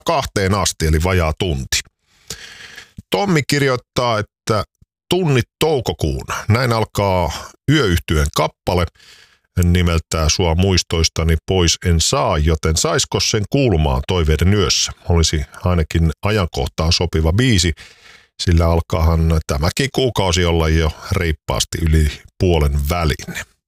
2 asti, eli vajaa tunti. Tommi kirjoittaa, että tunnit toukokuun. Näin alkaa Yöyhtyeen kappale nimeltään Sua muistoistani pois en saa, joten saisko sen kuulumaan Toiveiden yössä? Olisi ainakin ajankohtaan sopiva biisi, sillä alkaahan tämäkin kuukausi olla jo reippaasti yli puolen välin.